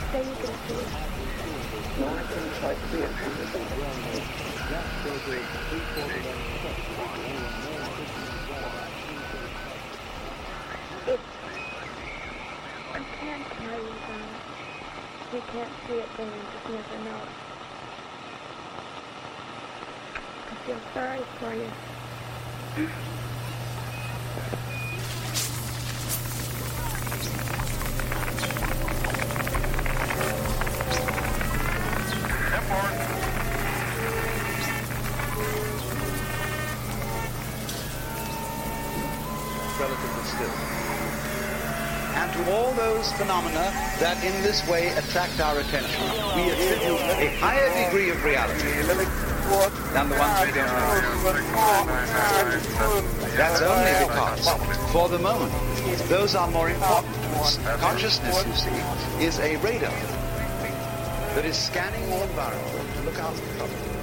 Say you can see it. No, I couldn't try to see it. I can't tell you that. You can't see it, then you just never know. I feel sorry for you. Relatively still. And to all those phenomena that in this way attract our attention, we attribute a higher degree of reality than the ones we don't know. That's only because, for the moment, those are more important to us. Consciousness, you see, is a radar that is scanning the environment to look out for trouble.